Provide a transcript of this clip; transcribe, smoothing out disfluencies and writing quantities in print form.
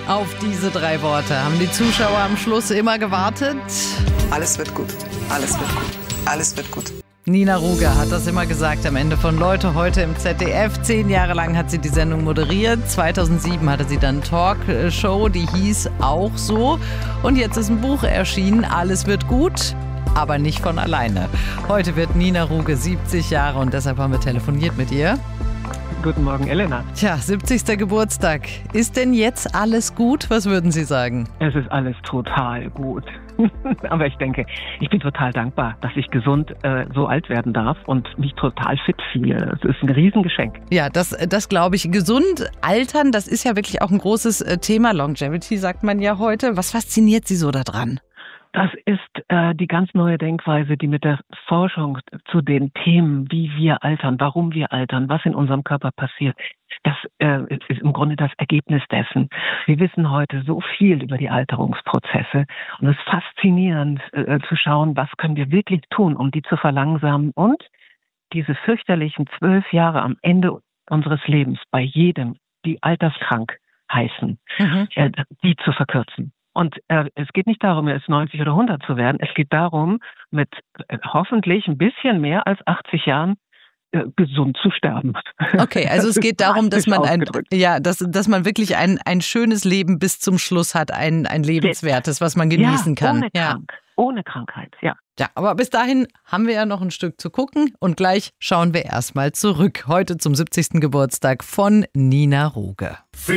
Auf diese 3 Worte haben die Zuschauer am Schluss immer gewartet. Alles wird gut. Alles wird gut. Alles wird gut. Nina Ruge hat das immer gesagt am Ende von Leute heute im ZDF. 10 Jahre lang hat sie die Sendung moderiert. 2007 hatte sie dann eine Talkshow, die hieß auch so. Und jetzt ist ein Buch erschienen, Alles wird gut, aber nicht von alleine. Heute wird Nina Ruge 70 Jahre und deshalb haben wir telefoniert mit ihr. Guten Morgen, Elena. Tja, 70. Geburtstag. Ist denn jetzt alles gut? Was würden Sie sagen? Es ist alles total gut. Aber ich denke, ich bin total dankbar, dass ich gesund so alt werden darf und mich total fit fühle. Es ist ein Riesengeschenk. Ja, das glaube ich. Gesund altern, das ist ja wirklich auch ein großes Thema. Longevity sagt man ja heute. Was fasziniert Sie so daran? Das ist die ganz neue Denkweise, die mit der Forschung zu den Themen, wie wir altern, warum wir altern, was in unserem Körper passiert, das ist im Grunde das Ergebnis dessen. Wir wissen heute so viel über die Alterungsprozesse und es ist faszinierend zu schauen, was können wir wirklich tun, um die zu verlangsamen und diese fürchterlichen 12 Jahre am Ende unseres Lebens bei jedem, die alterskrank heißen, die zu verkürzen. Und es geht nicht darum, jetzt 90 oder 100 zu werden. Es geht darum, mit hoffentlich ein bisschen mehr als 80 Jahren gesund zu sterben. Okay, also es geht darum, dass man dass man wirklich ein schönes Leben bis zum Schluss hat, ein lebenswertes, was man genießen kann. Ohne Krankheit, ja. Ja, aber bis dahin haben wir ja noch ein Stück zu gucken und gleich schauen wir erstmal zurück. Heute zum 70. Geburtstag von Nina Ruge.